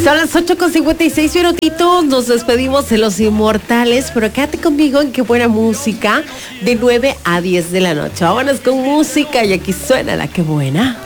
Son las 8:56 minutitos. Nos despedimos de los inmortales, pero quédate conmigo en Qué Buena Música de 9 a 10 de la noche. Vámonos con música y aquí suena la Qué Buena.